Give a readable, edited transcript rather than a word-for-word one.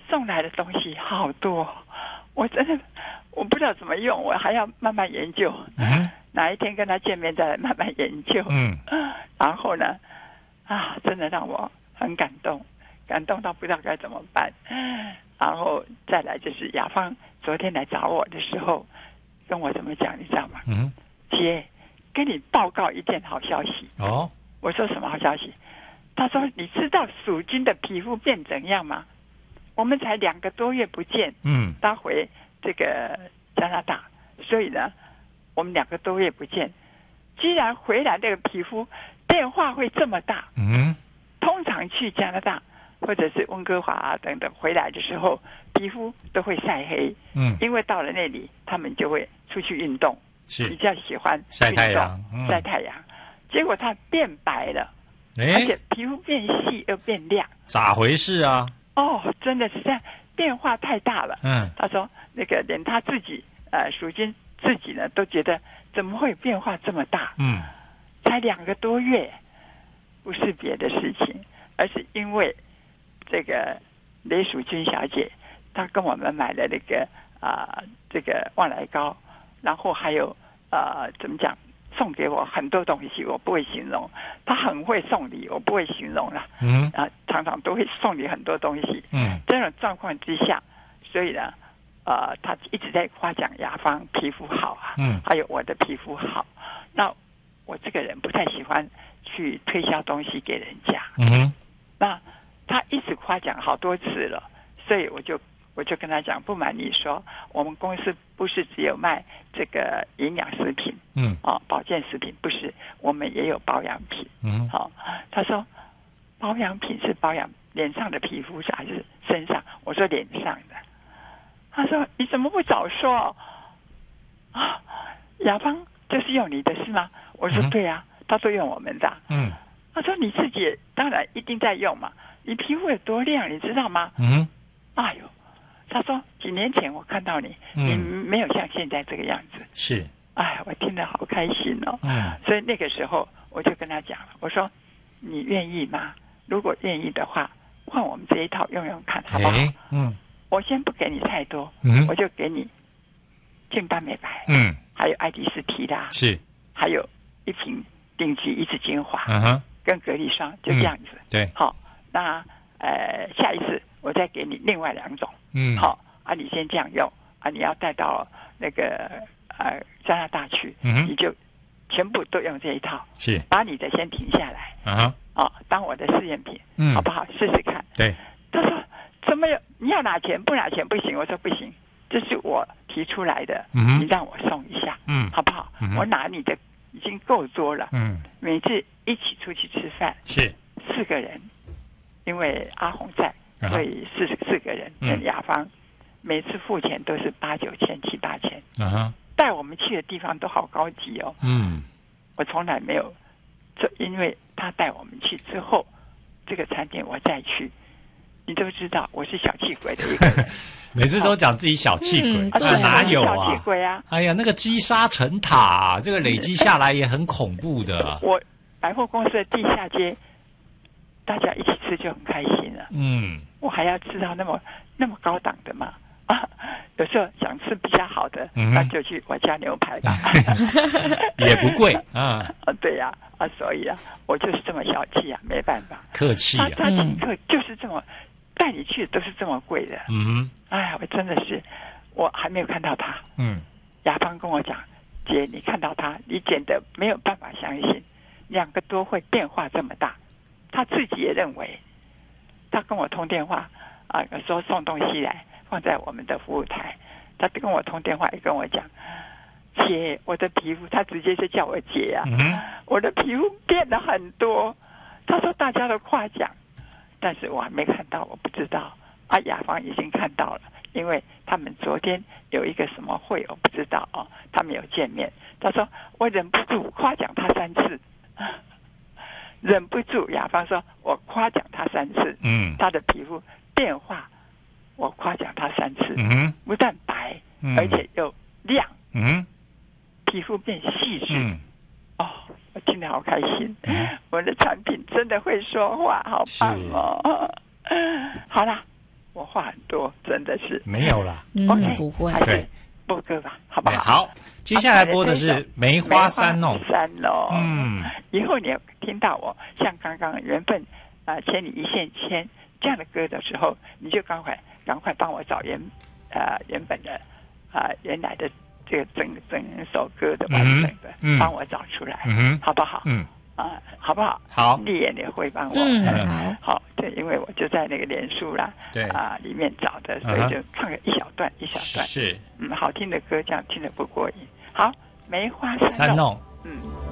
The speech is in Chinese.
送来的东西好多，我真的我不知道怎么用，我还要慢慢研究。哪一天跟他见面再来慢慢研究。然后呢，真的让我很感动，感动到不知道该怎么办。然后再来就是雅芳昨天来找我的时候，跟我怎么讲，你知道吗？姐，跟你报告一件好消息。哦，我说什么好消息？他说你知道属金的皮肤变怎样吗？我们才2个多月不见，他回这个加拿大，所以呢，我们2个多月不见，既然回来这个皮肤变化会这么大。通常去加拿大或者是温哥华等等回来的时候，皮肤都会晒黑。因为到了那里，他们就会出去运动，比较喜欢晒太阳， 晒太阳。结果他变白了，而且皮肤变细又变亮， 咋回事啊？ 真的是这样，变化太大了。他说那个连他自己属金自己呢都觉得怎么会变化这么大？才2个多月，不是别的事情，而是因为这个雷淑君小姐，她跟我们买了那个这个旺来膏，然后还有怎么讲？送给我很多东西，我不会形容。他很会送礼，我不会形容了。常常都会送你很多东西。这种状况之下，所以呢，他一直在夸奖雅芳皮肤好啊，还有我的皮肤好。那我这个人不太喜欢去推销东西给人家。那他一直夸奖好多次了，所以我就跟他讲，不瞒你说，我们公司不是只有卖这个营养食品，保健食品，不是，我们也有保养品。他说保养品是保养脸上的皮肤还是身上？我说脸上的。他说你怎么不早说？雅芳就是用你的是吗？我说对啊，他说用我们的。他说你自己当然一定在用嘛，你皮肤有多亮，你知道吗？哎呦。他说几年前我看到你，你没有像现在这个样子。 是， 我听得好开心哦。所以那个时候我就跟他讲了，我说你愿意吗？如果愿意的话，换我们这一套用用看，好不好？我先不给你太多，我就给你净斑美白，还有爱迪斯提拉， 是， 还有1瓶顶级一次精华，跟隔离霜，就这样子。 对， 好，那下一次我再给你另外2种。好你先这样用你要带到那个加拿大去，你就全部都用这一套， 是把你的先停下来当我的试验品，好不好？试试看。 对， 他说怎么有？你要拿钱不拿钱不行？我说不行，这是我提出来的，你让我送一下，好不好？我拿你的已经够多了，每次一起出去吃饭是 4个人，因为阿红在。所以4个人跟雅芳，每次付钱都是8、9千、7、8千。带我们去的地方都好高级哦。我从来没有，因为他带我们去之后，这个餐厅我再去，你都知道我是小气鬼的一个人。 每次都讲自己小气鬼，哪有啊？ 小气鬼啊！ 哎呀，那个积沙成塔，这个累积下来也很恐怖的。 我百货公司的地下街。大家一起吃就很开心了。我还要吃到那么高档的嘛？有时候想吃比较好的，那就去我家牛排吧， 也不贵对呀，所以我就是这么小气啊，没办法。 客气啊， 他请客就是这么带你去，都是这么贵的。我真的是，我还没有看到他。雅芳跟我讲，姐，你看到他，你简直没有办法相信，2个多会变化这么大。他自己也认为，他跟我通电话说送东西来放在我们的服务台，他跟我通电话也跟我讲，姐，我的皮肤，他直接就叫我姐我的皮肤变了很多。他说大家都夸奖，但是我还没看到，我不知道。雅芳已经看到了，因为他们昨天有一个什么会，我不知道他们有见面。他说我忍不住夸奖他3次。忍不住，雅芳说：“我夸奖他3次，他的皮肤变化，我夸奖他3次，不但白，而且又亮，皮肤变细致。我听得好开心，我的产品真的会说话，好棒哦！好啦， 我话很多，真的是没有啦。 OK， 不会。 对，播歌吧，好不好？ 好，接下来播的是《梅花三弄》。 以后你听到我像刚刚原本千里一线牵这样的歌的时候，你就赶快帮我找原本的原来的这个整首歌的完整的，帮我找出来，好不好？好不好？ 好， 丽妍也会帮我。好，对，因为我就在那个脸书啦， 对里面找的，所以就唱了一小段。 是， 好听的歌，这样听得不过瘾。好，梅花三弄。